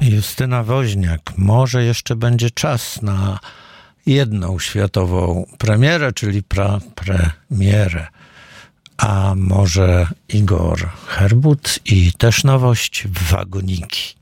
Justyna Woźniak. Może jeszcze będzie czas na jedną światową premierę, czyli premierę. A może Igor Herbut i też nowość Wagoniki.